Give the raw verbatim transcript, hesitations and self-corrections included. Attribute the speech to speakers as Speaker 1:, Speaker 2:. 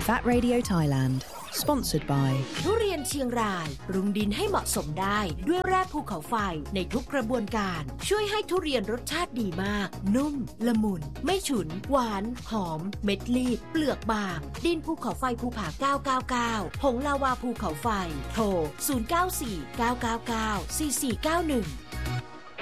Speaker 1: Fat Radio Thailand Sponsored by
Speaker 2: ทุเรียนเชียงรายปรุงดินให้เหมาะสมได้ด้วยแร่ภูเขาไฟในทุกกระบวนการช่วยให้ทุเรียนรสชาติดีมากนุ่มละมุนไม่ฉุนหวานหอมเม็ดรีบเปลือกบางดินภูเขาไฟภูผาเก้าเก้าเก้าผงลาวาภูเขาไฟโทรศูนย์ เก้า สี่ เก้า เก้า เก้า สี่ สี่ เก้า หนึ่ง